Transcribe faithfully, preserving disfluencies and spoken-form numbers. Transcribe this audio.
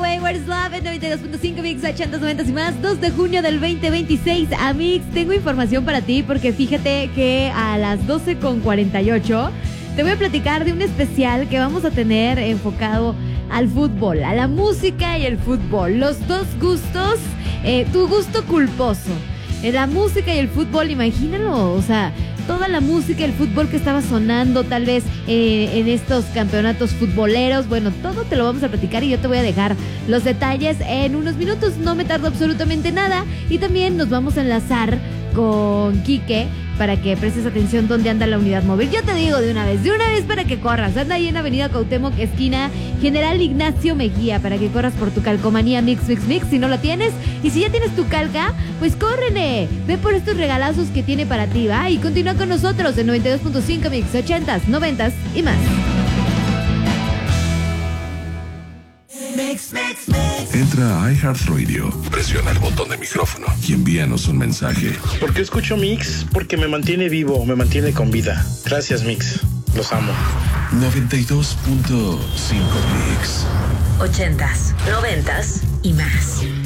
Away, Where's Love en noventa y dos punto cinco Mix, ochentas, noventas y más. dos de junio del veinte veintiséis. Amix, tengo información para ti porque fíjate que a las doce con cuarenta y ocho te voy a platicar de un especial que vamos a tener enfocado al fútbol, a la música y el fútbol. Los dos gustos, eh, tu gusto culposo. Eh, la música y el fútbol, imagínalo, o sea, toda la música y el fútbol que estaba sonando tal vez eh, en estos campeonatos futboleros. Bueno, todo te lo vamos a platicar y yo te voy a dejar los detalles en unos minutos. No me tardo absolutamente nada. Y también nos vamos a enlazar con Quique para que prestes atención dónde anda la unidad móvil. Yo te digo de una vez, de una vez para que corras. Anda ahí en Avenida Cuauhtémoc, esquina General Ignacio Mejía, para que corras por tu calcomanía Mix, Mix, Mix, si no la tienes. Y si ya tienes tu calca, pues córrele. Ve por estos regalazos que tiene para ti, ¿va? Y continúa con nosotros en noventa y dos punto cinco Mix, ochentas, noventas y más. Mix, mix, mix. Entra a iHeartRadio, presiona el botón de micrófono y envíanos un mensaje. ¿Por qué escucho Mix? Porque me mantiene vivo, me mantiene con vida. Gracias, Mix. Los amo. noventa y dos punto cinco Mix. Ochentas, noventas y más.